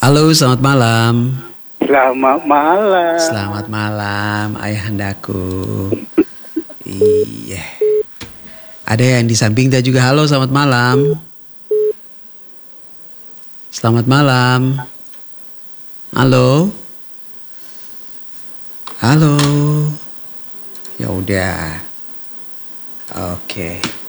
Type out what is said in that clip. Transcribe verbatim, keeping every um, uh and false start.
Halo, selamat malam. Selamat malam. Selamat malam, ayahandaku. Iya. Ada yang di samping dia juga. Halo, selamat malam. Selamat malam. Halo. Halo. Ya udah. Oke.